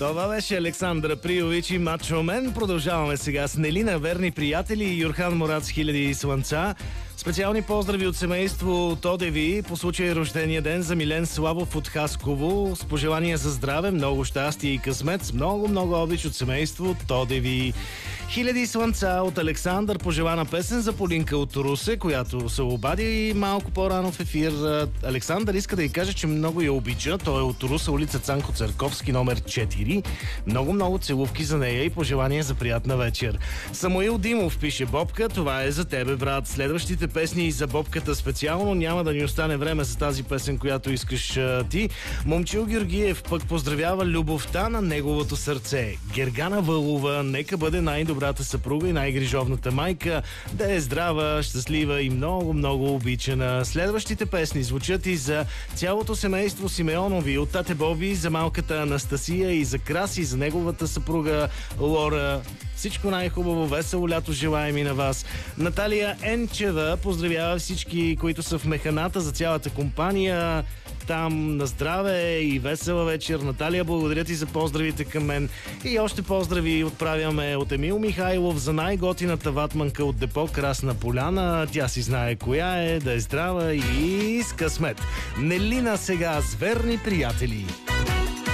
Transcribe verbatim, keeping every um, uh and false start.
Това беше Александър Приович и Мачо Мен. Продължаваме сега с Нелина, верни приятели и Юрхан Мурат с хиляди слънца. Специални поздрави от семейство Тодеви по случай рождения ден за Милен Славов от Хасково. С пожелания за здраве, много щастие и късмет, с много-много обич от семейство Тодеви. Хиляди слънца от Александър, пожелана песен за Полинка от Русе, която се обади малко по-рано в ефир. Александър иска да й каже, че много я обича. Той е от Руса, улица Цанко Църковски, номер четири. Много-много целувки за нея и пожелания за приятна вечер. Самуил Димов пише: Бобка, това е за тебе, брат. Следващите песни за Бобката специално. Няма да ни остане време за тази песен, която искаш а, ти. Момчил Георгиев пък поздравява любовта на неговото сърце. Гергана Вълова, нека бъде най-добрата съпруга и най-грижовната майка, да е здрава, щастлива и много-много обичана. Следващите песни звучат и за цялото семейство Симеонови, от тате Боби, за малката Анастасия и за Краси, за неговата съпруга Лора. Всичко най-хубаво, весело лято желаем и на вас. Наталия Енчева поздравява всички, които са в механата, за цялата компания. Там на здраве и весела вечер. Наталия, благодаря ти за поздравите към мен. И още поздрави отправяме от Емил Михайлов за най-готината ватманка от депо Красна Поляна. Тя си знае коя е, да е здрава и с късмет. Нелина сега с верни приятели.